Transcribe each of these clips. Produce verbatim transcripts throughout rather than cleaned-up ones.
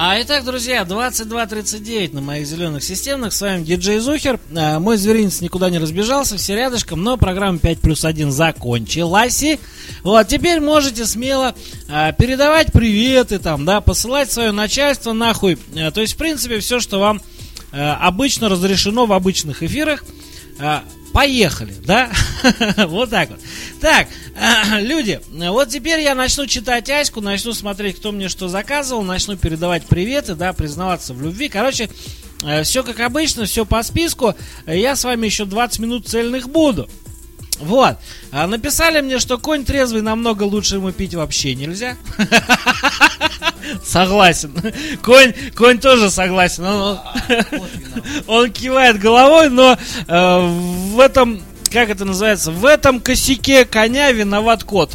А, итак, друзья, двадцать два тридцать девять на моих зеленых системных. С вами диджей Зухер. а, Мой зверинец никуда не разбежался, все рядышком. Но программа пять плюс один закончилась. И вот, теперь можете смело а, передавать приветы там, да, посылать свое начальство нахуй. а, То есть, в принципе, все, что вам а, обычно разрешено в обычных эфирах. а, Поехали, да? Вот так вот. Так, э, люди, вот теперь я начну читать Аську, начну смотреть, кто мне что заказывал, начну передавать приветы, да, признаваться в любви. Короче, э, все как обычно, все по списку. Я с вами еще двадцать минут цельных буду. Вот. А написали мне, что конь трезвый намного лучше, ему пить вообще нельзя. Согласен. Конь, конь тоже согласен. Он, он кивает головой, но э, в этом, как это называется, в этом косяке коня виноват кот.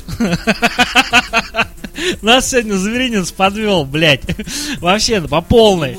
Нас сегодня зверинец подвел, блядь. Вообще, по полной.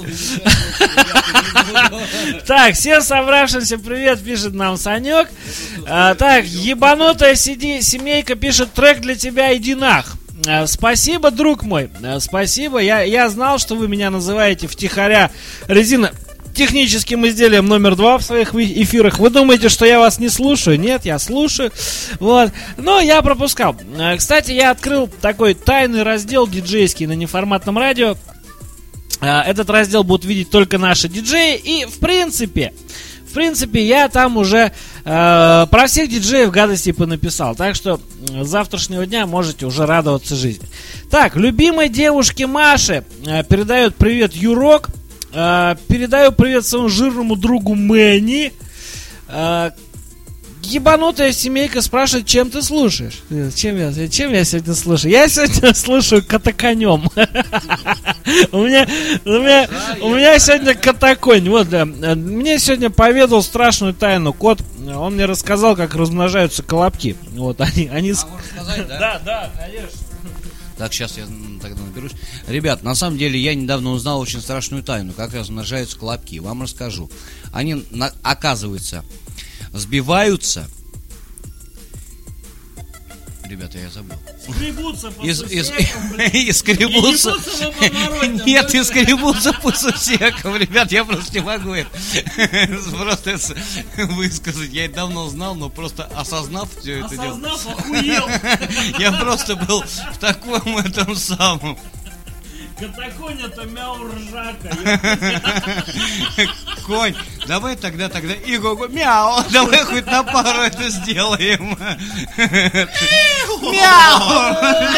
Так, всем собравшимся привет, пишет нам Санек. а, Так, ебанутая сиди, семейка пишет: трек для тебя, иди нах. а, Спасибо, друг мой. а, Спасибо, я, я знал, что вы меня называете втихаря резина техническим изделием номер два в своих эфирах. Вы думаете, что я вас не слушаю? Нет, я слушаю. Вот. Но я пропускал. Кстати, я открыл такой тайный раздел диджейский на неформатном радио. Этот раздел будут видеть только наши диджеи. И в принципе, в принципе, я там уже э, про всех диджеев гадостей понаписал. Так что с завтрашнего дня можете уже радоваться жизни. Так, любимой девушке Маше э, передает привет Юрок. Uh, передаю привет своему жирному другу Мэнни. uh, Ебанутая семейка спрашивает, чем ты слушаешь. Чем я, чем я сегодня слушаю? Я сегодня слушаю Катаконем. У меня, у меня, у меня сегодня Катаконь. Вот, да. Мне сегодня поведал страшную тайну кот. Он мне рассказал, как размножаются колобки. Вот они, они. Могу рассказать, да? Да, да, конечно. Так, сейчас я тогда наберусь. Ребят, на самом деле я недавно узнал очень страшную тайну, как размножаются колобки. Вам расскажу. Они, на, оказывается, взбиваются. Ребята, я забыл. Скребутся по из, сусекам, из, и скребутся. Не Нет, и скребутся по сусекам. Ребят, я просто не могу это просто высказать. Я это давно знал, но просто осознав все это дело. Осознав, охуел. Я просто был в таком этом самом. Катаконь — это мяу ржака. Конь, давай тогда, тогда Иго, мяу, давай хоть на пару это сделаем. Мяу.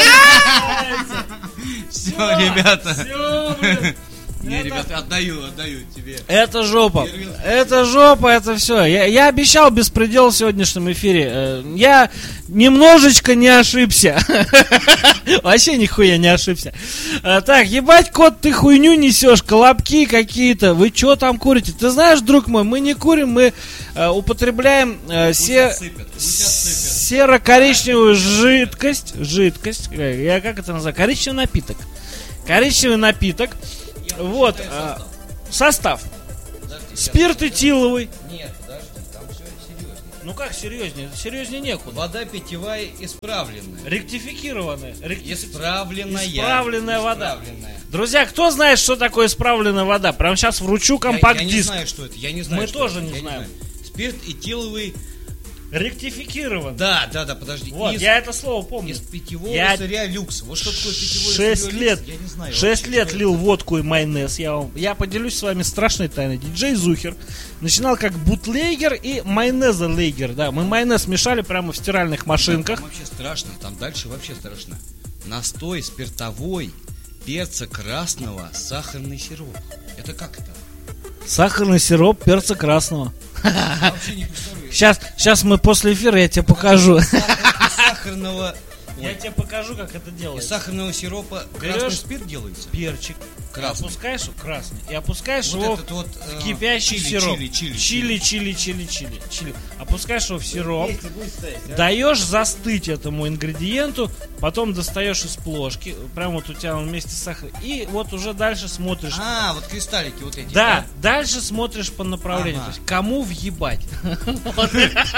Все, ребята. Все, не, ребята, отдаю, отдаю тебе. Это жопа. Это жопа, это все. Я, я обещал беспредел в сегодняшнем эфире. Я немножечко не ошибся. Вообще нихуя не ошибся. Так, ебать, кот, ты хуйню несешь, колобки какие-то. Вы что там курите? Ты знаешь, друг мой, мы не курим, мы э, употребляем э, се... серо-коричневую жидкость. Жидкость. Я как это называю? Коричневый напиток. Коричневый напиток. Вот, а, состав. Подожди, спирт этиловый. Нет, подожди, там все серьезнее. Ну как серьезнее? Серьезнее некуда. Вода питьевая исправленная. Ректификированная. Ректи... Исправленная. Исправленная вода. Исправленная. Друзья, кто знает, что такое исправленная вода? Прямо сейчас вручу компакт-диск. Я, я не знаю, что это. Я не знаю, Мы что тоже это. не я знаем. Не знаю. Спирт этиловый. Ректификирован. Да, да, да, подожди. Вот, из, я это слово помню. Из питьевого я... сырья люкс. Вот что такое питьевое шесть сырье лет, люкс, я не знаю. шесть вообще, лет что лил это. водку и майонез. Я, вам, я поделюсь с вами страшной тайной. Диджей Зухер начинал как бутлегер и майонеза-лейгер. Да, мы майонез мешали прямо в стиральных машинках. Там вообще страшно, там дальше вообще страшно. Настой спиртовой, перца красного, сахарный сироп. Это как это? Сахарный сироп перца красного. Вообще не представляю. Сейчас, сейчас мы после эфира я тебе покажу. Из сахарного... Я тебе покажу, как это Из делается. сахарного сиропа Берешь красный спирт делается? Перчик. Красный. И опускаешь красный. И опускаешь Вот его этот вот, в э, кипящий чили, сироп. чили, чили, чили, чили, чили, чили, чили. Опускаешь его в сироп. Вместе будет стоять, а? Даешь застыть этому ингредиенту, потом достаешь из плошки, прямо вот у тебя он вместе с сахаром, и вот уже дальше смотришь. А, вот кристаллики вот эти. Да, дальше смотришь по направлению. Ага. То есть кому въебать. Вот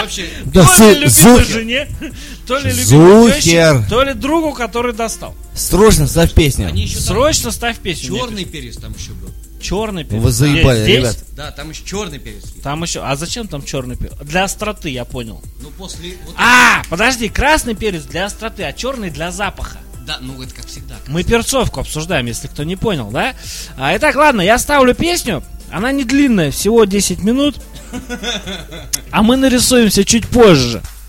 Вообще, Да, То ли Зу- любимой Зухер. жене, то ли любимой Зухер. тёще, то ли другу, который достал. Срочно ставь песню. они еще там Срочно ставь песню. черный перец там еще был. Черный перец. Вы заебали, Здесь? ребят. Да, там еще черный перец. есть. Там еще. А зачем там черный перец? Для остроты, я понял. Ну после вот А, подожди, красный перец для остроты, а черный для запаха. да, ну это как всегда. Мы перцовку обсуждаем, если кто не понял, да? А, итак, ладно, я ставлю песню. Она не длинная, всего десять минут. А мы нарисуемся чуть позже.